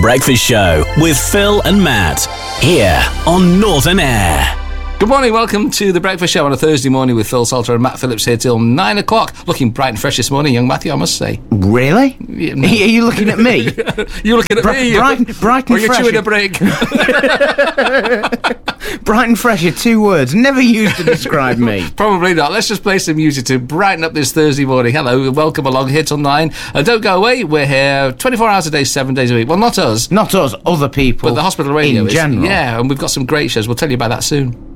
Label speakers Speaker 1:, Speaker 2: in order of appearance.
Speaker 1: Breakfast Show with Phil and Matt, here on Northern Air.
Speaker 2: Good morning, welcome to The Breakfast Show on a Thursday morning with Phil Salter and Matt Phillips here till 9 o'clock. Looking bright and fresh this morning, young Matthew, I must say.
Speaker 3: Really?
Speaker 2: Yeah, no.
Speaker 3: Are you looking at me?
Speaker 2: You're looking at me?
Speaker 3: Bright and
Speaker 2: Or you're
Speaker 3: fresh.
Speaker 2: chewing a break?
Speaker 3: Bright and fresh are two words never used to describe me.
Speaker 2: Probably not. Let's just play some music to brighten up this Thursday morning. Hello, welcome along here till 9. Don't go away, we're here 24 hours a day, 7 days a week. Well, not us.
Speaker 3: Not us, other people.
Speaker 2: But the hospital radio
Speaker 3: in
Speaker 2: is.
Speaker 3: general.
Speaker 2: Yeah, and we've got some great shows. We'll tell you about that soon.